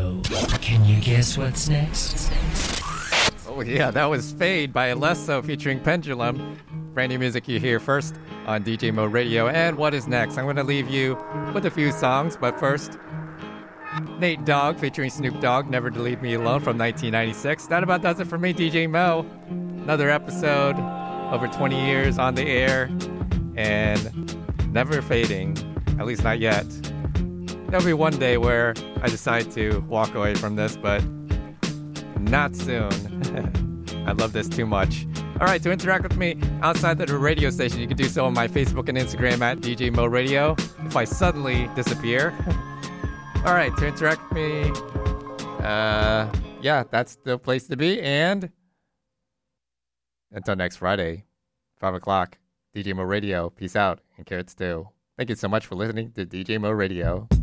Radio. Can you guess what's next? Oh yeah, that was Fade by Alesso featuring Pendulum. Brand new music you hear first on DJ Mo Radio. And what is next? I'm going to leave you with a few songs, but first, Nate Dogg featuring Snoop Dogg, Never to Leave Me Alone from 1996. That about does it for me, DJ Mo. Another episode, over 20 years on the air, and never fading, at least not yet. There'll be one day where I decide to walk away from this, but not soon. I love this too much. All right, to interact with me outside the radio station, you can do so on my Facebook and Instagram at DJ Mo Radio if I suddenly disappear. All right, to interact with me, yeah, that's the place to be. And until next Friday, 5 o'clock, DJ Mo Radio. Peace out and carrots too. Thank you so much for listening to DJ Mo Radio.